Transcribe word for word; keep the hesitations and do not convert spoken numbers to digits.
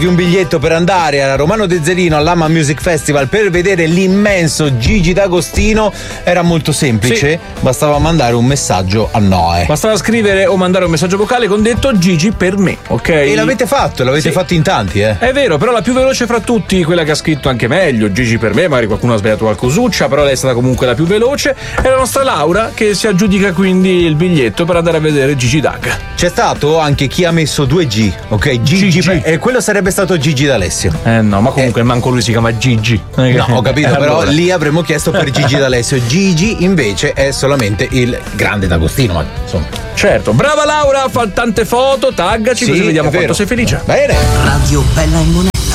un biglietto per andare a Romano Dezzelino all'Ama Music Festival per vedere l'immenso Gigi D'Agostino era molto semplice, sì. Bastava mandare un messaggio a Noè. Bastava scrivere o mandare un messaggio vocale con detto Gigi per me, ok? E l'avete fatto, l'avete sì. fatto in tanti, eh? È vero, però la più veloce fra tutti, quella che ha scritto anche meglio, Gigi per me, magari qualcuno ha sbagliato qualcosuccia, però lei è stata comunque la più veloce, è la nostra Laura che si aggiudica quindi il biglietto per andare a vedere Gigi Dag. C'è stato anche chi ha messo due G, ok? Gigi, Gigi. E quello sarebbe stato Gigi D'Alessio. Eh no, ma comunque eh. manco lui si chiama Gigi. No, ho capito, eh, però allora. lì avremmo chiesto per Gigi D'Alessio. Gigi invece è solamente il grande D'Agostino, ma insomma. Certo, brava Laura, fa tante foto, taggaci, sì, così vediamo quanto sei felice. Bene. Radio Bella e Moneta.